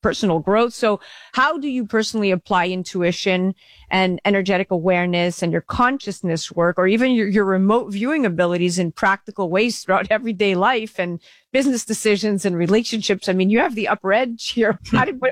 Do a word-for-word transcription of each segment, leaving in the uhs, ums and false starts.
personal growth. So how do you personally apply intuition and energetic awareness and your consciousness work, or even your, your remote viewing abilities in practical ways throughout everyday life and business decisions and relationships? I mean, you have the upper edge here. How do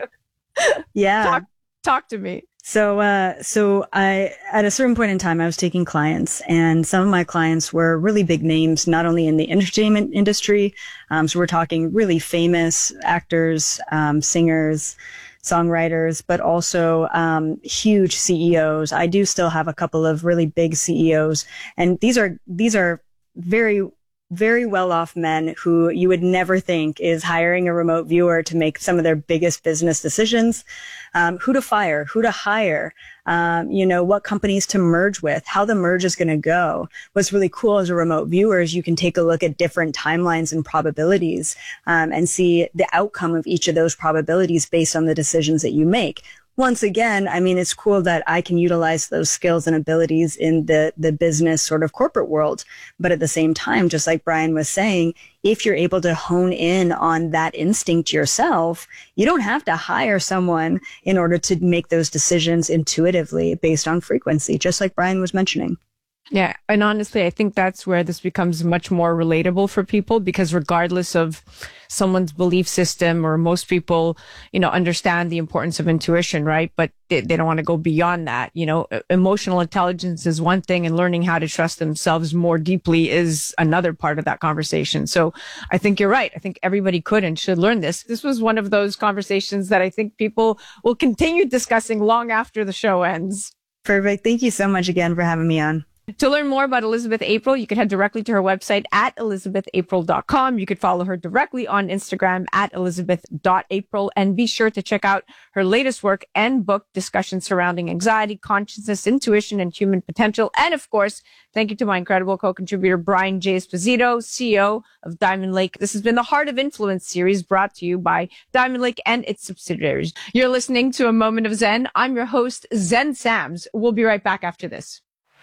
yeah. Talk, talk to me. So, uh, so I, at a certain point in time, I was taking clients, and some of my clients were really big names, not only in the entertainment industry. Um, so we're talking really famous actors, um, singers, songwriters, but also, um, huge C E Os. I do still have a couple of really big C E Os, and these are, these are very, very well-off men who you would never think is hiring a remote viewer to make some of their biggest business decisions. Um, who to fire, who to hire, um, you know, what companies to merge with, how the merge is going to go. What's really cool as a remote viewer is you can take a look at different timelines and probabilities, um, and see the outcome of each of those probabilities based on the decisions that you make. Once again, I mean, it's cool that I can utilize those skills and abilities in the, the business sort of corporate world. But at the same time, just like Brian was saying, if you're able to hone in on that instinct yourself, you don't have to hire someone in order to make those decisions intuitively based on frequency, just like Brian was mentioning. Yeah. And honestly, I think that's where this becomes much more relatable for people, because regardless of someone's belief system, or most people, you know, understand the importance of intuition, right? But they, they don't want to go beyond that. You know, emotional intelligence is one thing, and learning how to trust themselves more deeply is another part of that conversation. So I think you're right. I think everybody could and should learn this. This was one of those conversations that I think people will continue discussing long after the show ends. Perfect. Thank you so much again for having me on. To learn more about Elizabeth April, you can head directly to her website at elizabeth april dot com. You could follow her directly on Instagram at elizabeth dot april, and be sure to check out her latest work and book, discussions surrounding anxiety, consciousness, intuition, and human potential. And of course, thank you to my incredible co-contributor, Brian J. Esposito, C E O of Diamond Lake. This has been the Heart of Influence series, brought to you by Diamond Lake and its subsidiaries. You're listening to A Moment of Zen. I'm your host, Zen Sams. We'll be right back after this.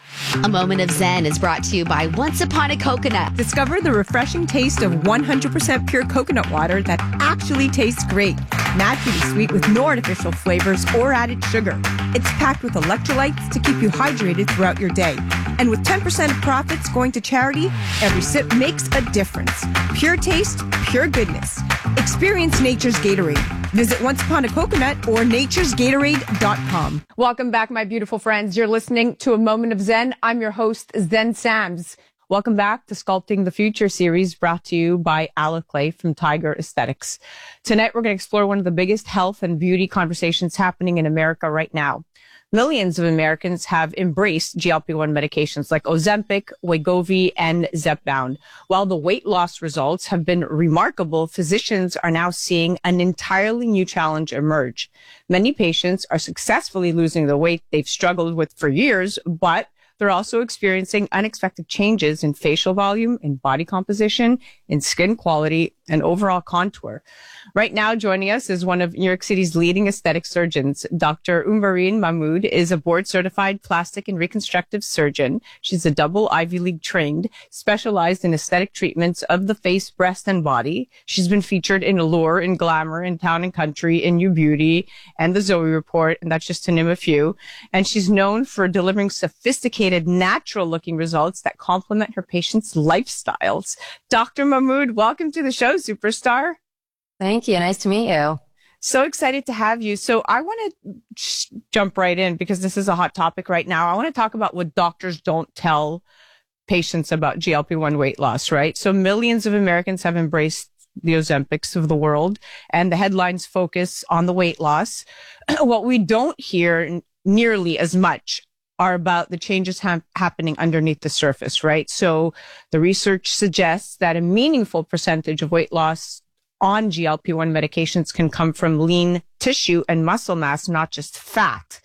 A Moment of Zen is brought to you by Once Upon a Coconut. Discover the refreshing taste of one hundred percent pure coconut water that actually tastes great. Naturally sweet with no artificial flavors or added sugar. It's packed with electrolytes to keep you hydrated throughout your day. And with ten percent of profits going to charity, every sip makes a difference. Pure taste, pure goodness. Experience nature's Gatorade. Visit Once Upon a Coconut or natures gatorade dot com. Welcome back, my beautiful friends. You're listening to A Moment of Zen. I'm your host, Zen Sams. Welcome back to Sculpting the Future series, brought to you by Ala Clay from Tiger Aesthetics. Tonight, we're going to explore one of the biggest health and beauty conversations happening in America right now. Millions of Americans have embraced G L P one medications like Ozempic, Wegovy, and Zepbound. While the weight loss results have been remarkable, physicians are now seeing an entirely new challenge emerge. Many patients are successfully losing the weight they've struggled with for years, but they're also experiencing unexpected changes in facial volume, in body composition, in skin quality, and overall contour. Right now, joining us is one of New York City's leading aesthetic surgeons. Doctor Umbareen Mahmood is a board-certified plastic and reconstructive surgeon. She's a double Ivy League trained, specialized in aesthetic treatments of the face, breast, and body. She's been featured in Allure, in Glamour, in Town and Country, in New Beauty, and the Zoe Report, and that's just to name a few. And she's known for delivering sophisticated, natural-looking results that complement her patients' lifestyles. Doctor Mahmood, welcome to the show, superstar. Thank you. Nice to meet you. So excited to have you. So I want to sh- jump right in, because this is a hot topic right now. I want to talk about what doctors don't tell patients about G L P one weight loss, right? So millions of Americans have embraced the Ozempics of the world, and the headlines focus on the weight loss. What we don't hear nearly as much are about the changes ha- happening underneath the surface, right? So the research suggests that a meaningful percentage of weight loss on G L P one medications can come from lean tissue and muscle mass, not just fat.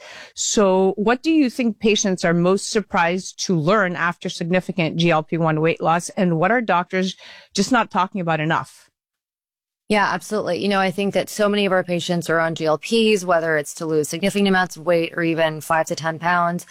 So what do you think patients are most surprised to learn after significant G L P one weight loss, and what are doctors just not talking about enough? Yeah, absolutely. You know, I think that so many of our patients are on G L Ps, whether it's to lose significant amounts of weight or even five to ten pounds.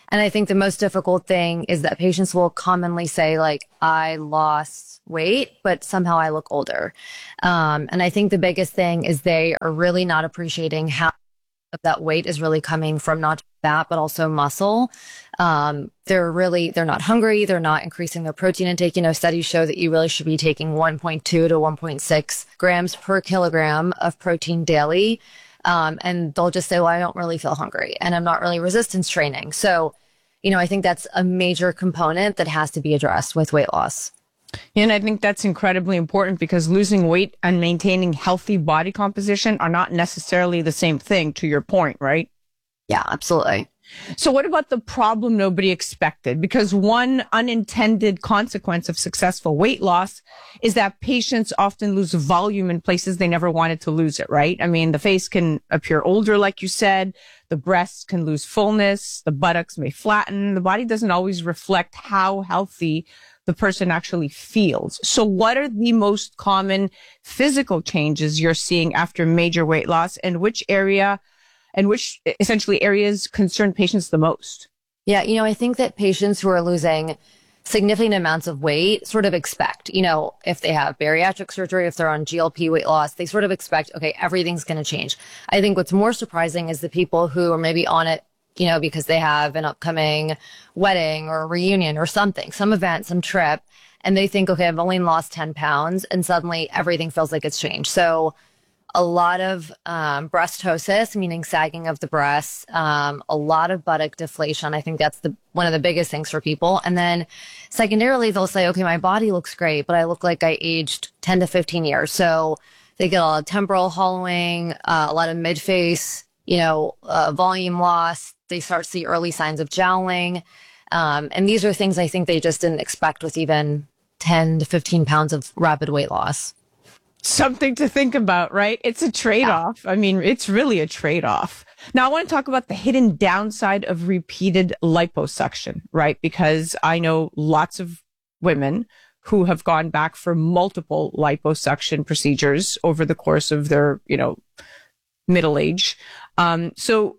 And I think the most difficult thing is that patients will commonly say, like, I lost weight, but somehow I look older. Um, and I think the biggest thing is they are really not appreciating how that weight is really coming from not just fat, but also muscle. Um, they're really, they're not hungry. They're not increasing their protein intake. You know, studies show that you really should be taking one point two to one point six grams per kilogram of protein daily. Um, and they'll just say, well, I don't really feel hungry and I'm not really resistance training. So, you know, I think that's a major component that has to be addressed with weight loss. And I think that's incredibly important because losing weight and maintaining healthy body composition are not necessarily the same thing, to your point, right? Yeah, absolutely. So what about the problem nobody expected? Because one unintended consequence of successful weight loss is that patients often lose volume in places they never wanted to lose it, right? I mean, the face can appear older, like you said. The breasts can lose fullness. The buttocks may flatten. The body doesn't always reflect how healthy the person actually feels. So what are the most common physical changes you're seeing after major weight loss, and which area and which essentially areas concern patients the most? Yeah, you know, I think that patients who are losing significant amounts of weight sort of expect, you know, if they have bariatric surgery, if they're on G L P weight loss, they sort of expect, okay, everything's going to change. I think what's more surprising is the people who are maybe on it, you know, because they have an upcoming wedding or a reunion or something, some event, some trip, and they think, okay, I've only lost ten pounds, and suddenly everything feels like it's changed. So a lot of um, breastosis, meaning sagging of the breasts, um, a lot of buttock deflation. I think that's the one of the biggest things for people. And then secondarily, they'll say, okay, my body looks great, but I look like I aged ten to fifteen years. So they get a lot of temporal hollowing, uh, a lot of mid-face, you know, uh, volume loss. They start to see early signs of jowling. Um, and these are things I think they just didn't expect with even ten to fifteen pounds of rapid weight loss. Something to think about, right? It's a trade-off. Yeah. I mean, it's really a trade-off. Now, I want to talk about the hidden downside of repeated liposuction, right? Because I know lots of women who have gone back for multiple liposuction procedures over the course of their, you know, middle age. Um, so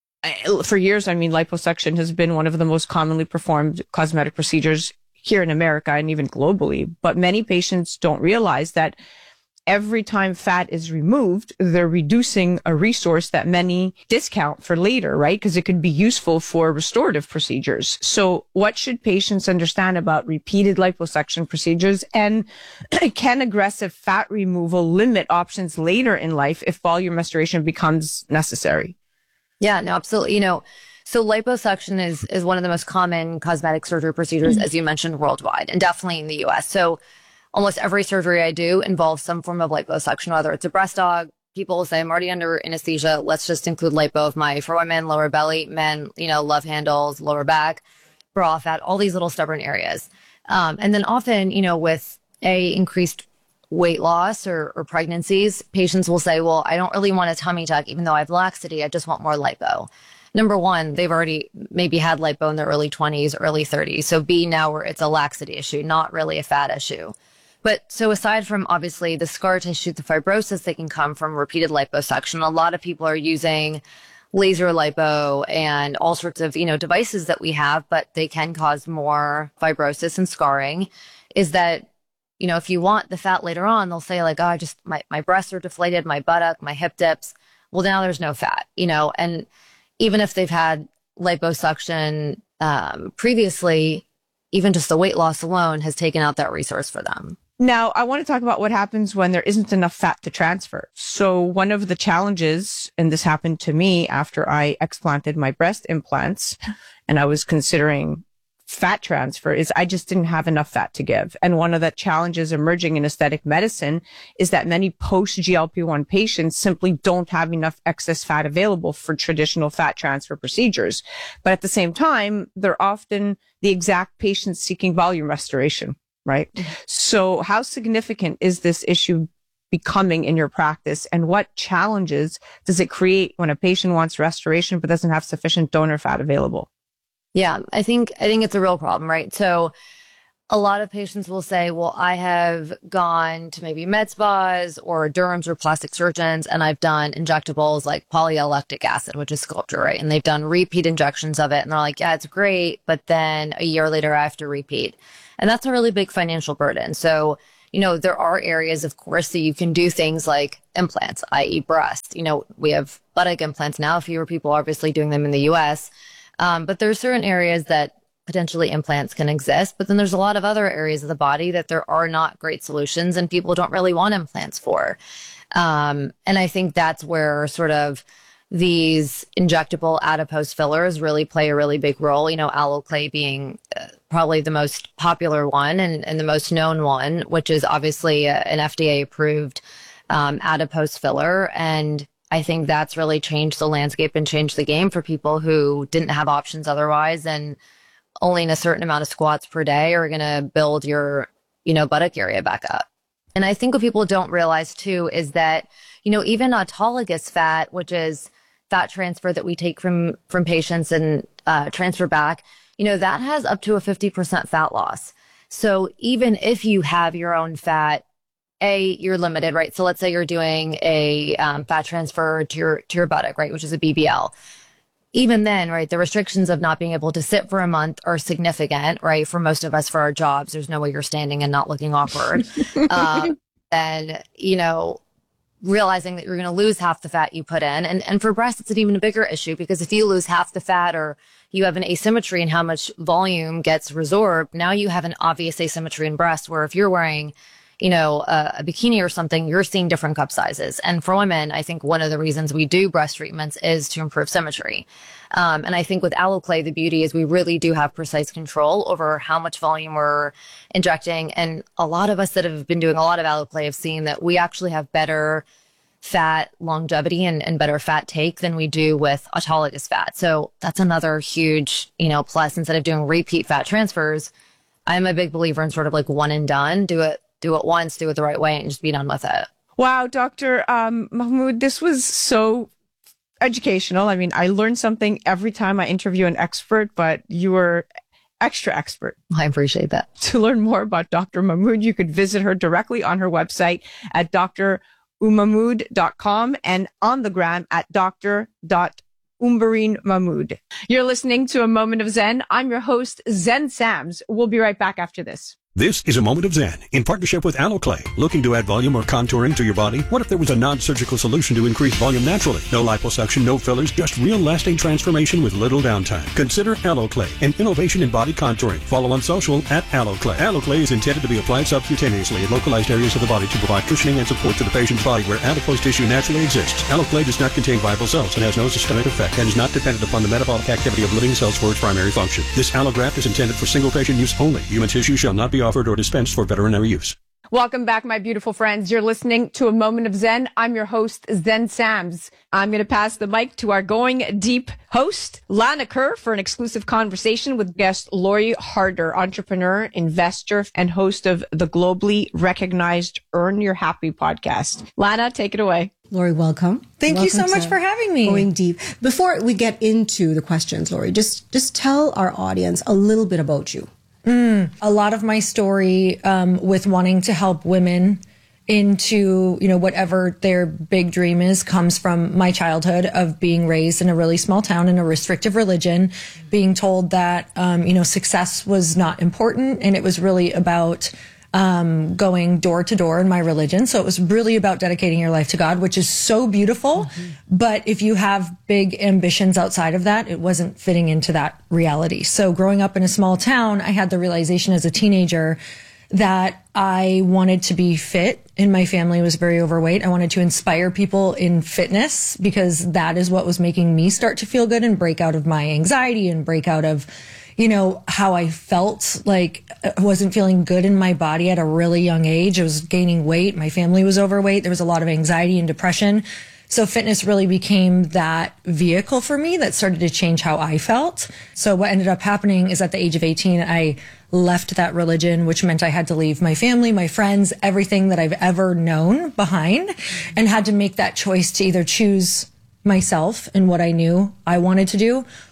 for years, I mean, liposuction has been one of the most commonly performed cosmetic procedures here in America and even globally. But many patients don't realize that every time fat is removed, they're reducing a resource that many discount for later, right? Because it could be useful for restorative procedures. So what should patients understand about repeated liposuction procedures? And can aggressive fat removal limit options later in life if volume restoration becomes necessary? Yeah, no, absolutely. You know, so liposuction is is one of the most common cosmetic surgery procedures, mm-hmm. as you mentioned, worldwide, and definitely in the U S. So almost every surgery I do involves some form of liposuction, whether it's a breast aug. People will say, I'm already under anesthesia. Let's just include lipo of my, for women, lower belly, men, you know, love handles, lower back, bra fat, all these little stubborn areas. Um, and then often, you know, with a increased weight loss or, or pregnancies, patients will say, well, I don't really want a tummy tuck, even though I have laxity. I just want more lipo. Number one, they've already maybe had lipo in their early twenties, early thirties. So B, now where it's a laxity issue, not really a fat issue. But so aside from obviously the scar tissue, the fibrosis that can come from repeated liposuction, a lot of people are using laser lipo and all sorts of, you know, devices that we have, but they can cause more fibrosis and scarring. Is that, you know, if you want the fat later on, they'll say like, oh, I just, my, my breasts are deflated, my buttock, my hip dips. Well, now there's no fat, you know, and even if they've had liposuction um, previously, even just the weight loss alone has taken out that resource for them. Now, I want to talk about what happens when there isn't enough fat to transfer. So one of the challenges, and this happened to me after I explanted my breast implants and I was considering fat transfer, is I just didn't have enough fat to give. And one of the challenges emerging in aesthetic medicine is that many post-G L P one patients simply don't have enough excess fat available for traditional fat transfer procedures. But at the same time, they're often the exact patients seeking volume restoration. Right. So how significant is this issue becoming in your practice, and what challenges does it create when a patient wants restoration but doesn't have sufficient donor fat available? Yeah, I think I think it's a real problem, right? So a lot of patients will say, well, I have gone to maybe med spas or derms or plastic surgeons, and I've done injectables like polylactic acid, which is Sculptra, right? And they've done repeat injections of it. And they're like, yeah, it's great. But then a year later, I have to repeat. And that's a really big financial burden. So, you know, there are areas, of course, that you can do things like implants, that is breast. You know, we have buttock implants now, fewer people obviously doing them in the U S. Um, but there are certain areas that potentially implants can exist, but then there's a lot of other areas of the body that there are not great solutions and people don't really want implants for. Um, and I think that's where sort of these injectable adipose fillers really play a really big role. You know, Aloclay being uh, probably the most popular one and, and the most known one, which is obviously a, an F D A approved um, adipose filler. And I think that's really changed the landscape and changed the game for people who didn't have options otherwise. And only in a certain amount of squats per day are going to build your, you know, buttock area back up. And I think what people don't realize too is that, you know, even autologous fat, which is fat transfer that we take from, from patients and uh, transfer back, you know, that has up to a fifty percent fat loss. So even if you have your own fat, A, you're limited, right? So let's say you're doing a um, fat transfer to your, to your buttock, right? Which is a B B L. Even then, right, the restrictions of not being able to sit for a month are significant, right? For most of us, for our jobs, there's no way you're standing and not looking awkward. um, and, you know, realizing that you're going to lose half the fat you put in. And, and for breast, it's an even bigger issue because if you lose half the fat or you have an asymmetry in how much volume gets resorbed, now you have an obvious asymmetry in breast where if you're wearing, you know, a, a bikini or something, you're seeing different cup sizes. And for women, I think one of the reasons we do breast treatments is to improve symmetry. Um, and I think with Aloclay, the beauty is we really do have precise control over how much volume we're injecting. And a lot of us that have been doing a lot of Aloclay have seen that we actually have better fat longevity and, and better fat take than we do with autologous fat. So that's another huge, you know, plus. Instead of doing repeat fat transfers, I'm a big believer in sort of like one and done. Do it Do it once, do it the right way, and just be done with it. Wow, Doctor Um, Mahmoud, this was so educational. I mean, I learn something every time I interview an expert, but you were extra expert. I appreciate that. To learn more about Doctor Mahmoud, you could visit her directly on her website at d r umahmood dot com and on the gram at doctor dot umbareen mahmood. You're listening to A Moment of Zen. I'm your host, Zen Sams. We'll be right back after this. This is A Moment of Zen in partnership with Aloclay. Looking to add volume or contouring to your body? What if there was a non-surgical solution to increase volume naturally? No liposuction, no fillers, just real lasting transformation with little downtime. Consider Aloclay, an innovation in body contouring. Follow on social at Aloclay. Aloclay is intended to be applied subcutaneously in localized areas of the body to provide cushioning and support to the patient's body where adipose tissue naturally exists. Aloclay does not contain viable cells and has no systemic effect and is not dependent upon the metabolic activity of living cells for its primary function. This allograft is intended for single patient use only. Human tissue shall not be offered or dispensed for veterinary use. Welcome back, my beautiful friends. You're listening to A Moment of Zen. I'm your host, Zen Sams. I'm going to pass the mic to our Going Deep host, Lana Kerr, for an exclusive conversation with guest Lori Harder, entrepreneur, investor, and host of the globally recognized Earn Your Happy podcast. Lana, take it away. Lori, welcome. Thank welcome you so much for having me. Going deep. Before we get into the questions, Lori, just, just tell our audience a little bit about you. Mm, a lot of my story um, with wanting to help women into, you know, whatever their big dream is comes from my childhood of being raised in a really small town in a restrictive religion, being told that, um, you know, success was not important and it was really about um, going door to door in my religion. So it was really about dedicating your life to God, which is so beautiful. Mm-hmm. But if you have big ambitions outside of that, it wasn't fitting into that reality. So growing up in a small town, I had the realization as a teenager that I wanted to be fit, and my family was very overweight. I wanted to inspire people in fitness because that is what was making me start to feel good and break out of my anxiety and break out of, you know, how I felt like I wasn't feeling good in my body at a really young age. I was gaining weight. My family was overweight. There was a lot of anxiety and depression. So fitness really became that vehicle for me that started to change how I felt. So what ended up happening is at the age of eighteen, I left that religion, which meant I had to leave my family, my friends, everything that I've ever known behind, and had to make that choice to either choose myself and what I knew I wanted to do,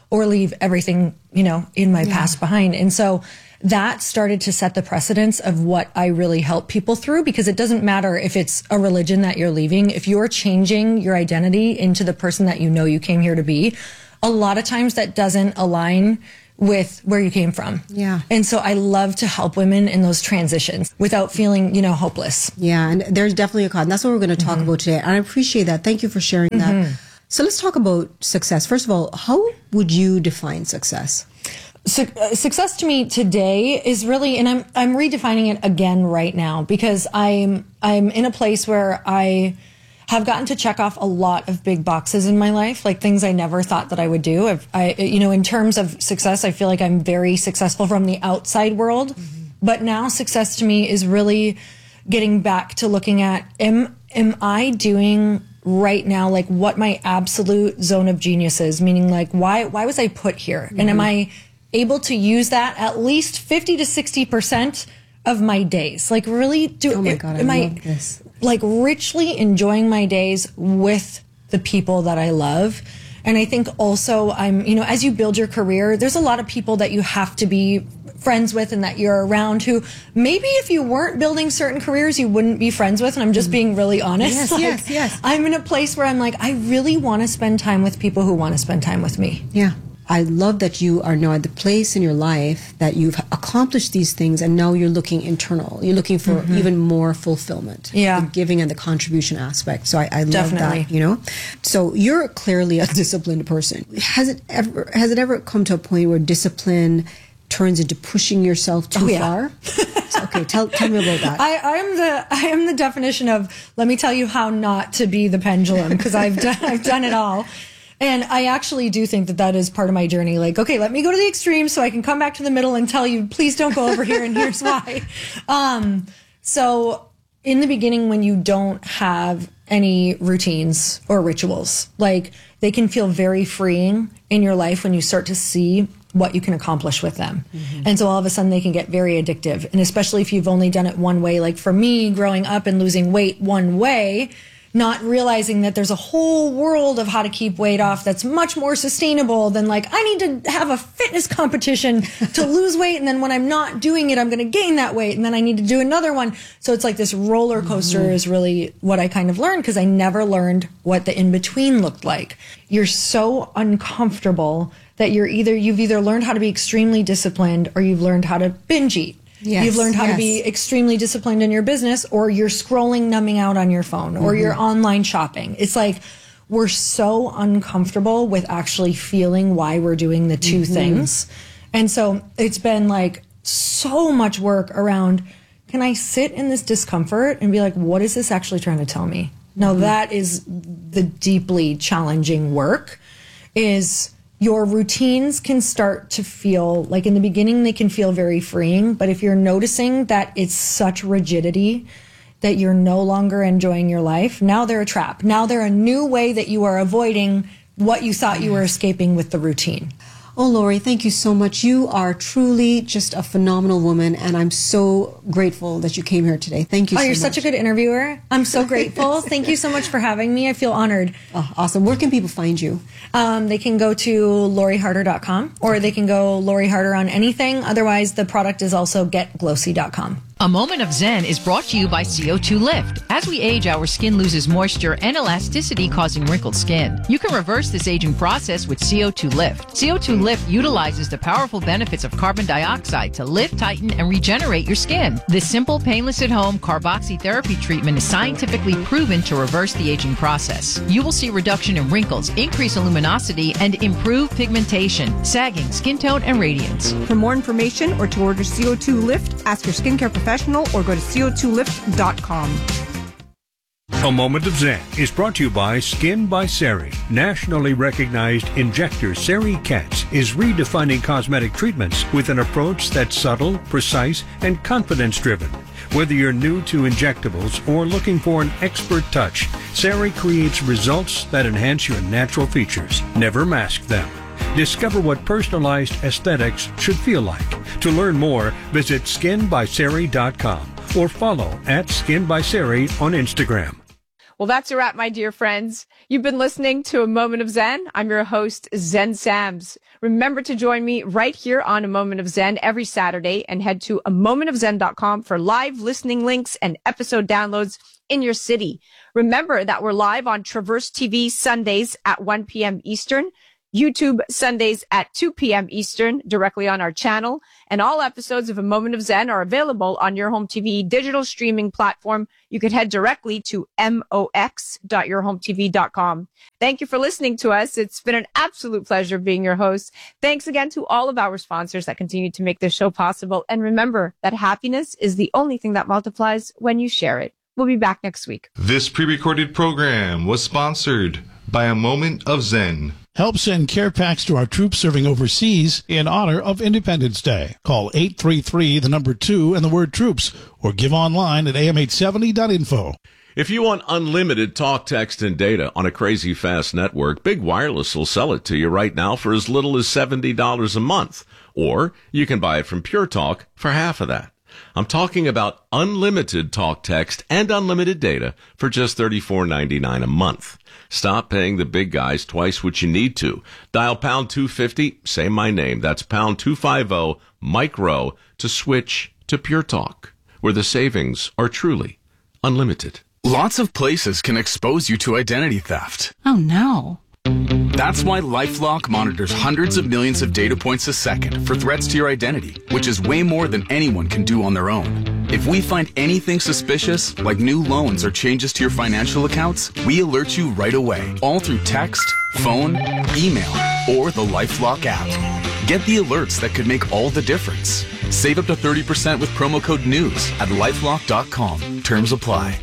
or leave everything, you know, in my yeah. past behind. And so that started to set the precedence of what I really help people through, because it doesn't matter if it's a religion that you're leaving. If you're changing your identity into the person that you know you came here to be, a lot of times that doesn't align with where you came from. Yeah. And so I love to help women in those transitions without feeling, you know, hopeless. Yeah. And there's definitely a cause. And that's what we're going to talk mm-hmm. about today. And I appreciate that. Thank you for sharing mm-hmm. that. So let's talk about success. First of all, how would you define success? Su- uh, success to me today is really, and I'm I'm redefining it again right now, because I'm I'm in a place where I have gotten to check off a lot of big boxes in my life, like things I never thought that I would do. I've, I, you know, in terms of success, I feel like I'm very successful from the outside world, mm-hmm. but now success to me is really getting back to looking at, am am I doing right now, like what my absolute zone of genius is, meaning like, why why was I put here? Mm-hmm. And am I able to use that at least fifty to sixty percent of my days? Like really do, oh my God, I am love I this. like richly enjoying my days with the people that I love? And I think also I'm, you know, as you build your career, there's a lot of people that you have to be friends with and that you're around who maybe if you weren't building certain careers, you wouldn't be friends with. And I'm just being really honest. Yes, like, yes, yes. I'm in a place where I'm like, I really want to spend time with people who want to spend time with me. Yeah. I love that you are now at the place in your life that you've accomplished these things, and now you're looking internal. You're looking for mm-hmm. even more fulfillment. Yeah. The giving and the contribution aspect. So I, I love Definitely. that, you know. So you're clearly a disciplined person. Has it ever has it ever come to a point where discipline turns into pushing yourself too oh, yeah. far? So, okay, tell tell me about that. I, I am the I am the definition of, let me tell you how not to be the pendulum, because I've done I've done it all. And I actually do think that that is part of my journey. Like, okay, let me go to the extreme so I can come back to the middle and tell you, please don't go over here, and here's why. Um, so in the beginning, when you don't have any routines or rituals, like they can feel very freeing in your life when you start to see what you can accomplish with them. Mm-hmm. And so all of a sudden they can get very addictive. And especially if you've only done it one way, like for me, growing up and losing weight one way, not realizing that there's a whole world of how to keep weight off that's much more sustainable than like, I need to have a fitness competition to lose weight. And then when I'm not doing it, I'm going to gain that weight. And then I need to do another one. So it's like this roller coaster mm-hmm. is really what I kind of learned, because I never learned what the in-between looked like. You're so uncomfortable that you're either, you've either learned how to be extremely disciplined or you've learned how to binge eat. Yes, You've learned how yes. to be extremely disciplined in your business, or you're scrolling, numbing out on your phone, or mm-hmm. you're online shopping. It's like we're so uncomfortable with actually feeling why we're doing the two mm-hmm. things. And so it's been like so much work around, can I sit in this discomfort and be like, what is this actually trying to tell me? Now mm-hmm. that is the deeply challenging work. Is your routines can start to feel like, in the beginning, they can feel very freeing. But if you're noticing that it's such rigidity that you're no longer enjoying your life, now they're a trap. Now they're a new way that you are avoiding what you thought you were escaping with the routine. Oh, Lori, thank you so much. You are truly just a phenomenal woman, and I'm so grateful that you came here today. Thank you oh, so much. Oh, you're such a good interviewer. I'm so grateful. Thank you so much for having me. I feel honored. Oh, awesome. Where can people find you? Um, they can go to lori harder dot com, or they can go Lori Harder on anything. Otherwise, the product is also get glowsy dot com. A Moment of Zen is brought to you by C O two Lift. As we age, our skin loses moisture and elasticity, causing wrinkled skin. You can reverse this aging process with C O two Lift. C O two Lift utilizes the powerful benefits of carbon dioxide to lift, tighten, and regenerate your skin. This simple, painless at-home carboxytherapy treatment is scientifically proven to reverse the aging process. You will see reduction in wrinkles, increase in luminosity, and improve pigmentation, sagging, skin tone, and radiance. For more information or to order C O two Lift, ask your skincare professional or go to C O two lift dot com. A Moment of Zen is brought to you by Skin by Sari. Nationally recognized injector Sari Katz is redefining cosmetic treatments with an approach that's subtle, precise, and confidence-driven. Whether you're new to injectables or looking for an expert touch, Sari creates results that enhance your natural features. Never mask them. Discover what personalized aesthetics should feel like. To learn more, visit skin by sari dot com or follow at Skin by Sari on Instagram. Well, that's a wrap, my dear friends. You've been listening to A Moment of Zen. I'm your host, Zen Sams. Remember to join me right here on A Moment of Zen every Saturday and head to a moment of zen dot com for live listening links and episode downloads in your city. Remember that we're live on Traverse T V Sundays at one p.m. Eastern, YouTube Sundays at two p.m. Eastern, directly on our channel. And all episodes of A Moment of Zen are available on your home T V digital streaming platform. You could head directly to mox dot your home t v dot com. Thank you for listening to us. It's been an absolute pleasure being your host. Thanks again to all of our sponsors that continue to make this show possible. And remember that happiness is the only thing that multiplies when you share it. We'll be back next week. This pre-recorded program was sponsored by A Moment of Zen. Help send care packs to our troops serving overseas in honor of Independence Day. Call eight three three, the number two, and the word troops, or give online at a m eight seventy dot info. If you want unlimited talk, text, and data on a crazy fast network, Big Wireless will sell it to you right now for as little as seventy dollars a month. Or you can buy it from Pure Talk for half of that. I'm talking about unlimited talk, text, and unlimited data for just thirty-four ninety-nine a month. Stop paying the big guys twice what you need to. Dial pound two fifty, say my name. That's pound two fifty, Mike Rowe, to switch to Pure Talk, where the savings are truly unlimited. Lots of places can expose you to identity theft. Oh, no. That's why LifeLock monitors hundreds of millions of data points a second for threats to your identity, which is way more than anyone can do on their own. If we find anything suspicious, like new loans or changes to your financial accounts, we alert you right away, all through text, phone, email, or the LifeLock app. Get the alerts that could make all the difference. Save up to thirty percent with promo code NEWS at lifelock dot com. Terms apply.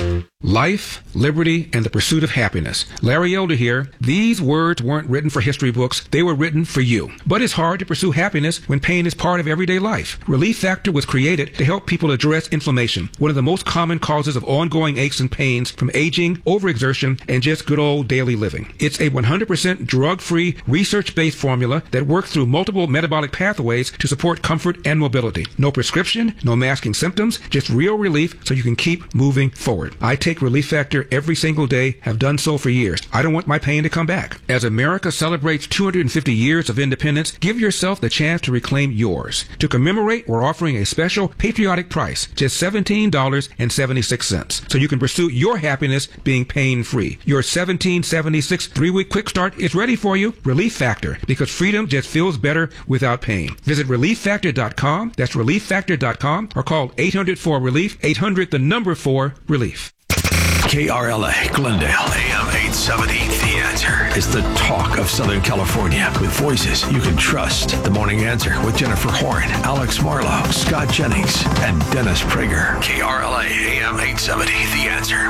Life, liberty, and the pursuit of happiness. Larry Elder here. These words weren't written for history books. They were written for you. But it's hard to pursue happiness when pain is part of everyday life. Relief Factor was created to help people address inflammation, one of the most common causes of ongoing aches and pains from aging, overexertion, and just good old daily living. It's a one hundred percent drug-free, research-based formula that works through multiple metabolic pathways to support comfort and mobility. No prescription, no masking symptoms, just real relief so you can keep moving forward. I take Relief Factor every single day, have done so for years. I don't want my pain to come back. As America celebrates two hundred fifty years of independence, give yourself the chance to reclaim yours. To commemorate, we're offering a special patriotic price, just seventeen dollars and seventy-six cents, so you can pursue your happiness being pain-free. Your seventeen seventy-six three-week quick start is ready for you. Relief Factor, because freedom just feels better without pain. Visit relief factor dot com. That's relief factor dot com, or call eight hundred four relief, eight hundred the number four relief. K R L A, Glendale, A M eight seventy. The Answer is the talk of Southern California with voices you can trust. The Morning Answer with Jennifer Horn, Alex Marlowe, Scott Jennings, and Dennis Prager. K R L A, A M eight seventy. The Answer.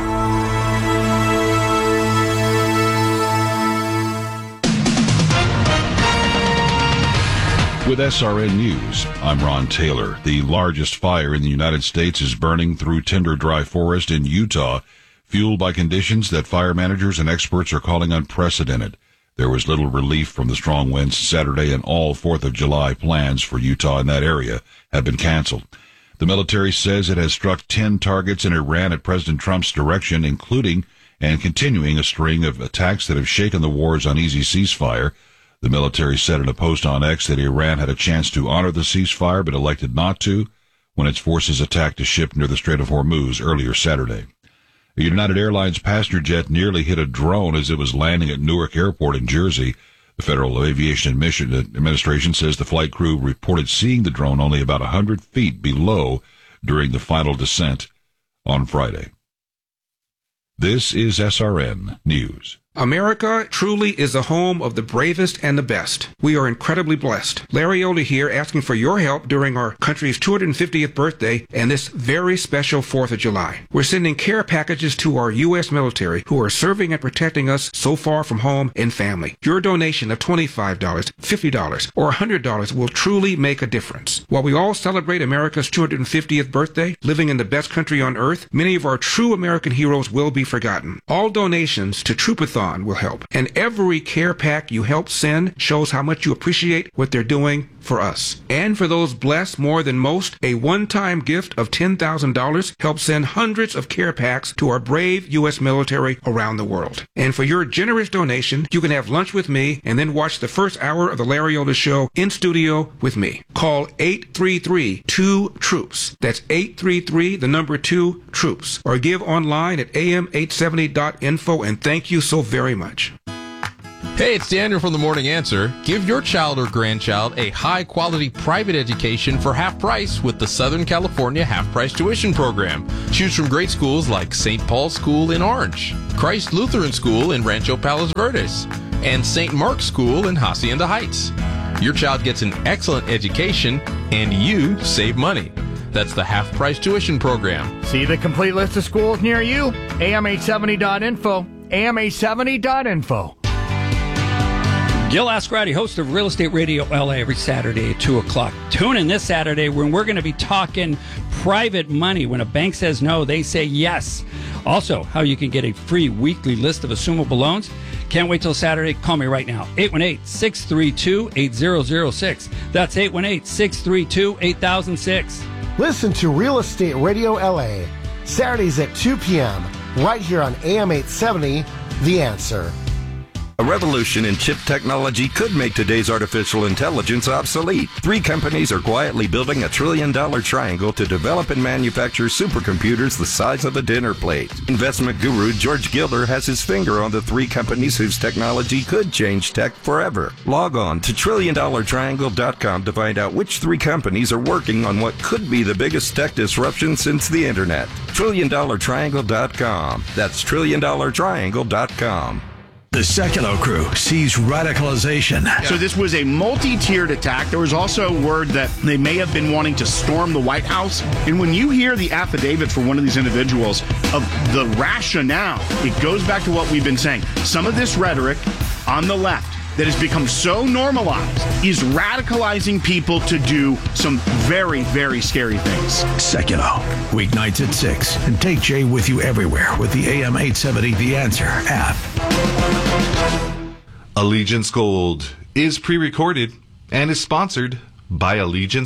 With S R N News, I'm Ron Taylor. The largest fire in the United States is burning through tinder dry forest in Utah, fueled by conditions that fire managers and experts are calling unprecedented. There was little relief from the strong winds Saturday, and all fourth of July plans for Utah in that area have been canceled. The military says it has struck ten targets in Iran at President Trump's direction, including and continuing a string of attacks that have shaken the war's uneasy ceasefire. The military said in a post on X that Iran had a chance to honor the ceasefire but elected not to when its forces attacked a ship near the Strait of Hormuz earlier Saturday. A United Airlines passenger jet nearly hit a drone as it was landing at Newark Airport in Jersey. The Federal Aviation Administration says the flight crew reported seeing the drone only about one hundred feet below during the final descent on Friday. This is S R N News. America truly is the home of the bravest and the best. We are incredibly blessed. Larry Elder here, asking for your help during our country's two hundred fiftieth birthday and this very special fourth of July. We're sending care packages to our U S military who are serving and protecting us so far from home and family. Your donation of twenty-five dollars, fifty dollars, or one hundred dollars will truly make a difference. While we all celebrate America's two hundred fiftieth birthday, living in the best country on earth, many of our true American heroes will be forgotten. All donations to Troopathon Amazon will help. And every care pack you help send shows how much you appreciate what they're doing for us. And for those blessed more than most, a one-time gift of ten thousand dollars helps send hundreds of care packs to our brave U S military around the world. And for your generous donation, you can have lunch with me and then watch the first hour of the Larry Elder Show in studio with me. Call eight three three two troops. That's eight three three, the number two, troops. Or give online at A M eight seventy dot info, and thank you so very much. Hey, it's Daniel from The Morning Answer. Give your child or grandchild a high-quality private education for half price with the Southern California Half-Price Tuition Program. Choose from great schools like Saint Paul's School in Orange, Christ Lutheran School in Rancho Palos Verdes, and Saint Mark's School in Hacienda Heights. Your child gets an excellent education, and you save money. That's the Half-Price Tuition Program. See the complete list of schools near you? A M eight seventy dot info. A M eight seventy dot info. Gil Ascarati, host of Real Estate Radio L A, every Saturday at two o'clock. Tune in this Saturday when we're going to be talking private money. When a bank says no, they say yes. Also, how you can get a free weekly list of assumable loans. Can't wait till Saturday. Call me right now. eight one eight, six three two, eight zero zero six. That's eight one eight, six three two, eight thousand six. Listen to Real Estate Radio L A, Saturdays at two p.m., right here on A M eight seventy, The Answer. A revolution in chip technology could make today's artificial intelligence obsolete. Three companies are quietly building a trillion-dollar triangle to develop and manufacture supercomputers the size of a dinner plate. Investment guru George Gilder has his finger on the three companies whose technology could change tech forever. Log on to trillion dollar triangle dot com to find out which three companies are working on what could be the biggest tech disruption since the internet. trillion dollar triangle dot com. That's trillion dollar triangle dot com. The Sekulow crew sees radicalization. So this was a multi-tiered attack. There was also word that they may have been wanting to storm the White House. And when you hear the affidavit for one of these individuals of the rationale, it goes back to what we've been saying. Some of this rhetoric on the left that has become so normalized is radicalizing people to do some very, very scary things. Sekulow, weeknights at six. And take Jay with you everywhere with the A M eight seventy The Answer app. Allegiance Gold is pre-recorded and is sponsored by Allegiance